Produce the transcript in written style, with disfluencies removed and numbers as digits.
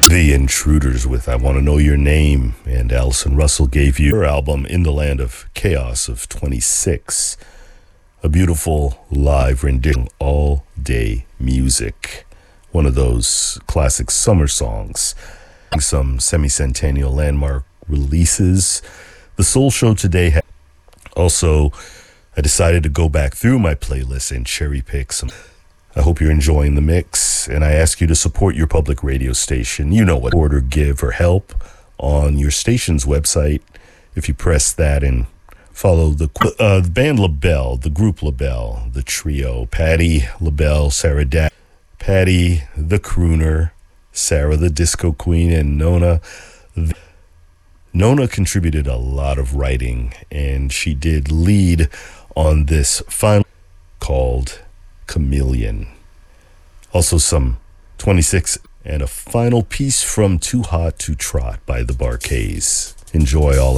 The Intruders with I Want to Know Your Name, and Allison Russell gave you her album In the Land of Chaos of 26. A beautiful live rendition, all day music. One of those classic summer songs. Some semi-centennial landmark releases. The Soul Show today also, I decided to go back through my playlist and cherry pick some. I hope you're enjoying the mix, and I ask you to support your public radio station. You know what, order, give, or help on your station's website. If you press that and follow the band LaBelle, the group LaBelle, the trio, Patti LaBelle, Sarah Dash, Patti the crooner, Sarah the disco queen, and Nona. Nona contributed a lot of writing, and she did lead on this final called Chameleon. Also some 26 and a final piece from Too Hot to Trot by the Bar-Kays. Enjoy all